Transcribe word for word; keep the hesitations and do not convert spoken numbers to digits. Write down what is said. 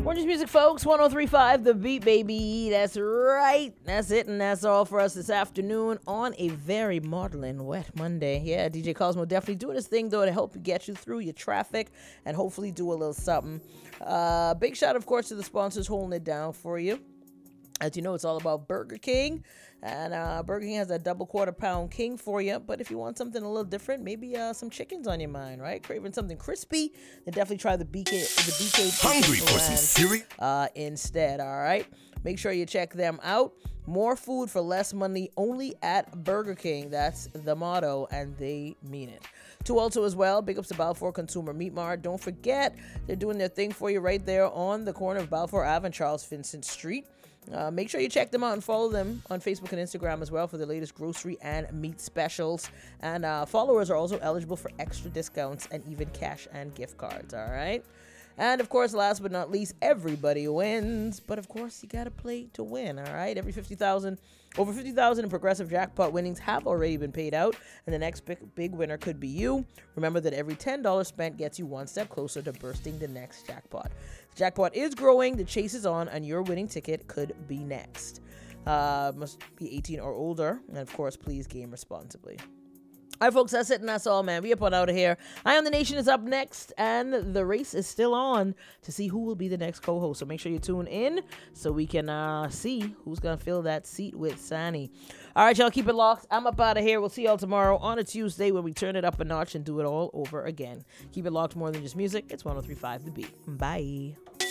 Orange Music, folks. one oh three point five The Beat, baby. That's right. That's it, and that's all for us this afternoon on a very maudlin, wet Monday. Yeah, D J Cosmo definitely doing his thing, though, to help you get you through your traffic and hopefully do a little something. Uh, big shout, of course, to the sponsors holding it down for you. As you know, it's all about Burger King, and uh, Burger King has a double quarter pound king for you. But if you want something a little different, maybe uh, some chickens on your mind, right? Craving something crispy, then definitely try the B K, the B K Hungry for some cereal? Uh, instead, all right? Make sure you check them out. More food for less money only at Burger King. That's the motto, and they mean it. To also as well, big ups to Balfour Consumer Meat Mart. Don't forget, they're doing their thing for you right there on the corner of Balfour Avenue and Charles Vincent Street. Uh, make sure you check them out and follow them on Facebook and Instagram as well for the latest grocery and meat specials. And uh, followers are also eligible for extra discounts and even cash and gift cards, all right? And, of course, last but not least, everybody wins. But, of course, you got to play to win, all right? Every fifty thousand over fifty thousand in progressive jackpot winnings have already been paid out, and the next big, big winner could be you. Remember that every ten dollars spent gets you one step closer to bursting the next jackpot. The jackpot is growing, the chase is on, and your winning ticket could be next. Uh, must be eighteen or older, and, of course, please game responsibly. All right, folks, that's it, and that's all, man. We up on out of here. I Am the Nation is up next, and the race is still on to see who will be the next co-host. So make sure you tune in so we can uh, see who's going to fill that seat with Sani. All right, y'all, keep it locked. I'm up out of here. We'll see y'all tomorrow on a Tuesday when we turn it up a notch and do it all over again. Keep it locked, more than just music. It's one oh three point five The Beat. Bye.